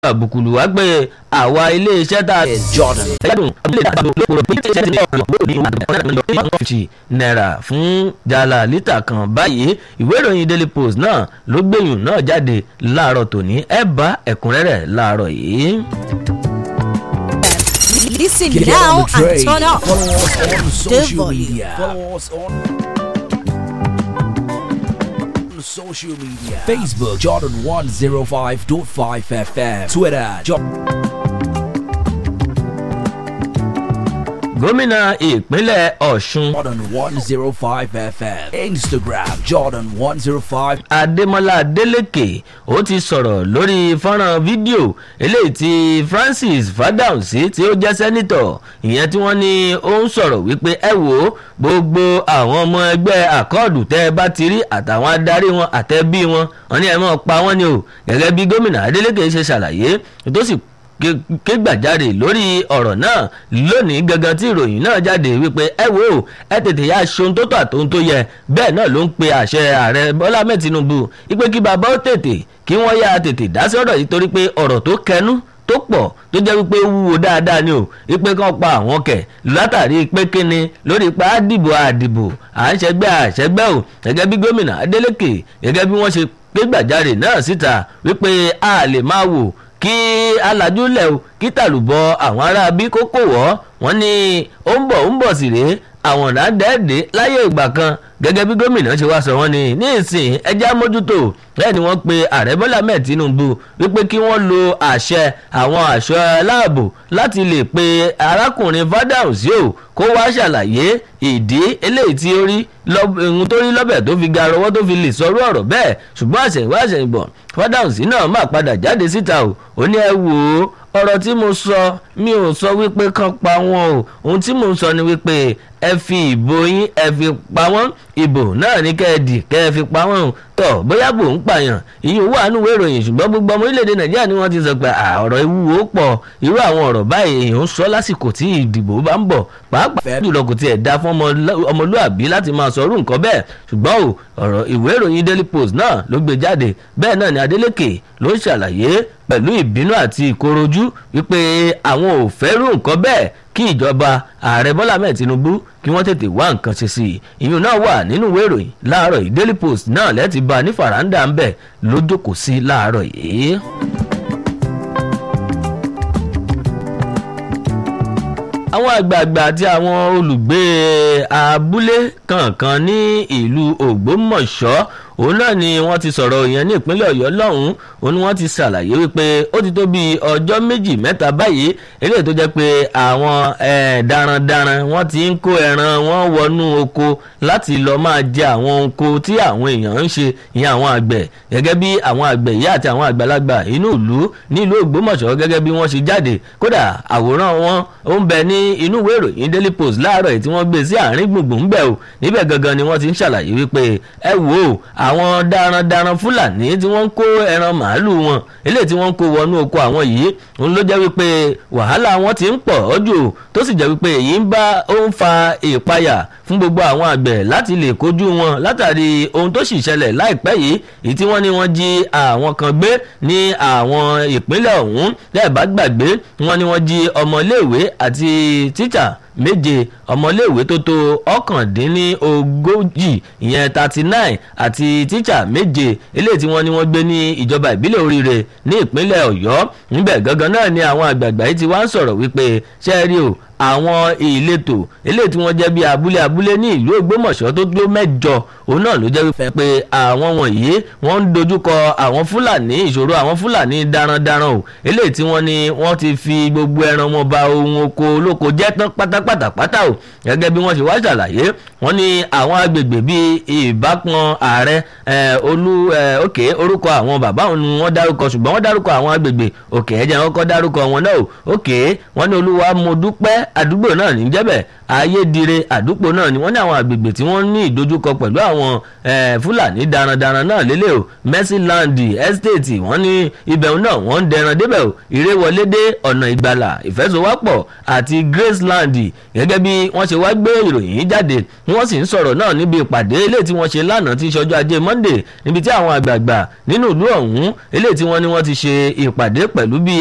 àbùkùlù wá pé àwa iléeṣẹ́ tá a Jordan. ẹ̀yádùn ilé ìdájọ́ lókòrò pé iléeṣẹ́ ti ní ọ̀rọ̀ ní $150 fún jàlá lítà kan báyìí. ìwé ìròyìn Daily Post náà ló gbẹ̀yìn náà jáde láàárọ̀ tòní ẹ bá ẹ̀kúnrẹ́rẹ́ láàárọ̀ yìí. Listen now and turn up. Follow us on social volume. media. Follow us on social media. Facebook Jordan 105.5 FM. Twitter gómìnà ìpínlẹ̀ Ọ̀ṣun Jordan 105 FM. Instagram Jordan 105. Adémọ́lá Adélékè ó ti sọ̀rọ̀ lórí fọ́nrán fídíò eléyìí tí Francis Fádáhùnsí tí ó jẹ́ sẹ́nítọ̀ ìyẹn tí wọ́n ní ó ń sọ̀rọ̀ wípé ẹ wò ó gbogbo àwọn ọmọ ẹgbẹ́ àkọọ̀dù tẹ́ ẹ bá ti rí àtàwọn adarí wọn àtẹ̀bí wọn wọ́n ní ẹ máa pa wọ́n ni o gẹ́gẹ́ bí gómìnà Adélékè ṣe ṣàlàyé tó sì ké gbàjáde lórí ọ̀rọ̀ náà lónìí gangan tí ìròyìn náà jáde wípé ẹ wò ó ẹ tètè yá aṣohun tó tọ́ àtòhun tó yẹ bẹ́ẹ̀ náà ló ń pe àṣẹ ààrẹ Bọ́lá Ahmed Tinubu wípé kí bàbá ó tètè kí wọ́n yá tètè dá sí ọ̀rọ̀ yìí torí pé ọ̀rọ̀ tó kẹnu tó pọ̀ tó jẹ́ wípé wúwo dáadáa ni o wípé kán pa àwọn kẹ̀ látàrí pé kíni lórí pa àdìbò à ń ṣẹgbẹ́ o gẹ́gẹ́ bí gómìnà Adélékè gẹ́gẹ́ bí wọ́n ṣe ké gbàjáde náà síta wípé a lè máa wò kí alájúlẹ̀ o kí tàlùbọ̀ àwọn ará bí kókó wọ́ wọ́n ní ó ń bọ̀ sí rèé àwọn ọ̀nà dẹ́ẹ̀dẹ́ láyé ìgbà kan gẹ́gẹ́ bí gómìnà ṣe wá sọ wọ́n ní ìsìn ẹjẹ́ àmójútó bẹ́ẹ̀ ni wọ́n pe ààrẹ Bọ́lá Ahmed Tinubu wípé kí wọ́n lo àṣẹ àwọn àṣọ aláàbò láti lè pe arákùnrin Fádáhùnsí o kó wá ṣàlàyé ìdí eléyìí tí ó rí ohun tó rí lọ́bẹ̀ tó fi ga rọwọ́ tó fi lè sọrú ọ̀rọ̀ bẹ́ẹ̀ ṣùgbọ́n àṣẹ̀yìnbọ̀ Fádáhùnsí náà máa padà jáde síta o ó ní ẹ wò ó ọ̀rọ̀ tí mo sọ mi ò sọ wípé kán pa wọ́n o ohun tí mo sọ ni wípé ẹ fi ìbò yín ẹ fi pa wọ́n ìbò náà ní kẹ́ẹ̀dì kẹ́ẹ̀ fi pa wọ́n o tọ̀ bóyá bò ń pààyàn ìyẹn wà nínú ìwé ìròyìn ṣùgbọ́n gbogbo ọmọ orílẹ̀-èdè Nàìjíríà ni wọ́n ti sọ pé ọ̀rọ̀ ìwúwo pọ̀ irú àwọn ọ̀rọ̀ báyìí èèyàn ń sọ lásìkò tí ìdìbò bá ń bọ̀ pàápàá jùlọ kò tiẹ̀ dá fún ọmọlúàbí láti máa sọ irú nǹkan bẹ́ẹ̀ ṣùgbọ́n ọ̀rọ̀ ìwé ìròyìn Daily Post náà ló gbé jáde bẹ́ẹ̀ náà ni Adélékè ló ń ṣàlàyé pẹ̀lú ìbínú àti ìkorojú wípé àwọn ò fẹ́rù nǹkan bẹ́ẹ̀ kí ìjọba ààrẹ Bọ́lá Ahmed Tinubu kí wọ́n tètè wá nǹkan ṣe sí i ìyún náà wà nínú ìwé ìròyìn láàárọ̀ yìí Daily Post náà lẹ́ẹ̀tì bá ní fàràǹdà ń bẹ̀ ló jókòó sí láàárọ̀ yìí. àwọn àgbààgbà àti àwọn olùgbé abúlé kankan ní ìlú Ògbómọ̀ṣọ́ òun náà ni wọ́n ti sọ̀rọ̀ ìyẹn ní ìpínlẹ̀ Ọ̀yọ́ lọ́hùn-ún òun ni wọ́n ti ṣàlàyé wípé ó ti tó bí ọjọ́ méjì mẹ́ta báyìí eléyìí tó jẹ́ pé àwọn darandaran wọ́n ti ń kó ẹran wọn wọnú oko láti lọ́ọ́ máa jẹ àwọn oko tí àwọn èèyàn ń ṣe ìyẹn àwọn àgbẹ̀ gẹ́gẹ́ bí àwọn àgbẹ̀ yìí àti àwọn àgbàlagbà inú ìlú nílùú Ògbómọ̀ṣọ́ gẹ́gẹ́ bí wọ́n ṣe jáde kódà àwòrán wọn ó ń bẹ ní inú ìwé ìròyìn Daily Post láàárọ̀ yìí tí wọ́n gbé sí àárín gbùngbùn ń bẹ̀ o níbẹ̀ gangan ni wọ́n ti ń ṣàlàyé wípé ẹ wò ó àwọn darandaran Fúlàní tí wọ́n ń kó ẹran màálù wọn eléyìí tí wọ́n ń kó wọnú oko àwọn yìí òun ló jẹ́ wípé wàhálà wọn ti ń pọ̀ jù tó sì jẹ́ wípé èyí ó ń fa ìpayà fún gbogbo àwọn àgbẹ̀ láti lè kojú wọn látàrí ohun tó sì ṣẹlẹ̀ láìpẹ́ yìí èyí tí wọ́n ní wọ́n jí àwọn kan gbé ní àwọn ìpínlẹ̀ ọ̀hún lẹ́ẹ̀bá gbàgbé wọ́n ní wọ́n jí ọmọléèwé àti tíṣà méje ọmọléèwé tó tó 39 ìyẹn 39 àti tíṣà méje eléyìí tí wọ́n ní wọ́n gbé ní ìjọba ìbílẹ̀ Oríire ní ìpínlẹ̀ Ọ̀yọ́ níbẹ̀ gangan náà ni àwọn àgbààgbà yìí ti wá ń sọ̀rọ̀ wípé ṣe é rí o àwọn ìletò eléyìí tí wọ́n jẹ́ bí abúlé ní ìlú Ògbómọ̀ṣọ́ tó tó 8 òun náà ló jẹ́ wípé pé àwọn wọ̀nyí wọ́n ń dojúkọ àwọn Fúlàní ìṣòro àwọn Fúlàní darandaran o eléyìí tí wọ́n ní wọ́n ti fi gbogbo ẹran wọn ba ohun oko olóko jẹ́ tán pátápátá o gẹ́gẹ́ bí wọ́n ṣe wá ṣàlàyé wọ́n ní àwọn agbègbè bíi ìbápọn ààrẹ orúkọ àwọn bàbá òun ni wọ́n dárúkọ ṣùgbọ́n wọ́n dárúkọ àwọn agbègbè ẹ̀jẹ̀ wọn kọ́ dárúkọ wọn náà o wọ́n ní Olúwa mo dúpẹ́ àdúgbò náà ní jẹ́bẹ̀ ayédire àdúgbò náà ni wọ́n ní àwọn àgbègbè tí wọ́n ní ìdojúkọ pẹ̀lú àwọn fúlàní darandaran náà lélẹ̀ o mercyland estate wọ́n ní ibẹ̀ náà wọ́n ń dẹran débẹ̀ o ìrèwọlédé ọ̀nà ìgbàlà ìfẹsowápọ̀ àti graceland gẹ́gẹ́ bí wọ́n ṣe wá gbé ìròyìn yìí jáde ni wọ́n sì ń sọ̀rọ̀ náà níbi ìpàdé eléyìí tí wọ́n ṣe lánàá tí ṣọjọ́ ajé monday níbi tí àwọn àgbààgbà nínú ìlú ọ̀hún eléyìí tí wọ́n ní wọ́n ti ṣe ìpàdé pẹ̀lú bí